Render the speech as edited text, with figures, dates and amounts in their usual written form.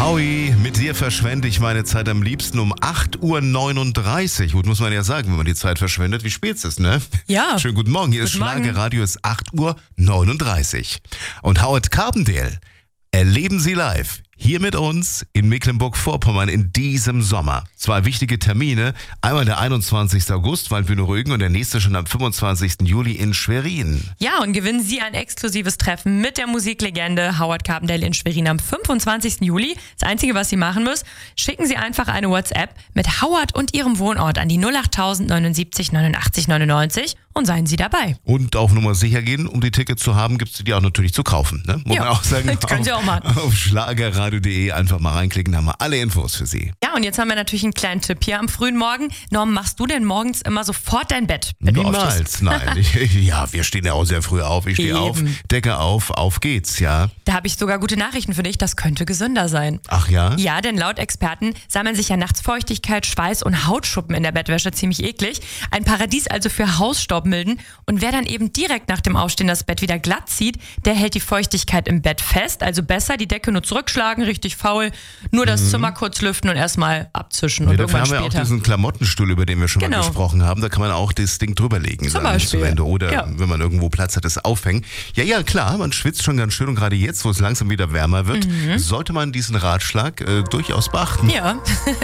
Howie, mit dir verschwende ich meine Zeit am liebsten um 8.39 Uhr. Gut, muss man ja sagen, wenn man die Zeit verschwendet. Wie spät es ist, ne? Ja. Schönen guten Morgen. Hier ist Schlagerradio, es ist 8.39 Uhr. Und Howard Carpendale erleben Sie live. Hier mit uns in Mecklenburg-Vorpommern in diesem Sommer. 2 wichtige Termine. Einmal der 21. August, Waldbühne Rügen, und der nächste schon am 25. Juli in Schwerin. Ja, und gewinnen Sie ein exklusives Treffen mit der Musiklegende Howard Carpendale in Schwerin am 25. Juli. Das Einzige, was Sie machen müssen, schicken Sie einfach eine WhatsApp mit Howard und Ihrem Wohnort an die 08000 79 89 99 und seien Sie dabei. Und auf Nummer sicher gehen, um die Tickets zu haben, gibt es die auch natürlich zu kaufen. Ne? Muss Ja, man auch sagen. das können Sie auch machen. Auf schlagerradio.de einfach mal reinklicken, da haben wir alle Infos für Sie. Ja, und jetzt haben wir natürlich einen kleinen Tipp hier am frühen Morgen. Norm, machst du denn morgens immer sofort dein Bett, wenn du aufstehst? Niemals, nein. Ja, wir stehen ja auch sehr früh auf. Ich stehe auf, Decke auf geht's, ja. Da habe ich sogar gute Nachrichten für dich, das könnte gesünder sein. Ach ja? Ja, denn laut Experten sammeln sich ja nachts Feuchtigkeit, Schweiß und Hautschuppen in der Bettwäsche, ziemlich eklig. Ein Paradies also für Hausstaubmilden. Und wer dann eben direkt nach dem Aufstehen das Bett wieder glatt zieht, der hält die Feuchtigkeit im Bett fest. Also besser die Decke nur zurückschlagen, richtig faul, nur das Zimmer kurz lüften und erstmal abzischen und Dafür irgendwann haben wir später. auch diesen Klamottenstuhl, über den wir schon mal gesprochen haben. Da kann man auch das Ding drüberlegen. Zum Beispiel. Oder wenn man irgendwo Platz hat, das aufhängen. Ja, klar, man schwitzt schon ganz schön. Und gerade jetzt, wo es langsam wieder wärmer wird, sollte man diesen Ratschlag durchaus beachten. Ja.